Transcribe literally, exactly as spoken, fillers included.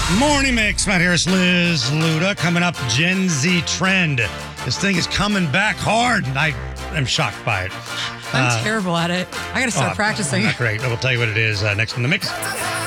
Morning Mix, Matt Harris, Liz Luda. Coming up, Gen Z trend. This thing is coming back hard, and I am shocked by it. I'm Uh, terrible at it. I got to start oh, practicing. Not great. I will tell you what it is uh, next in the mix.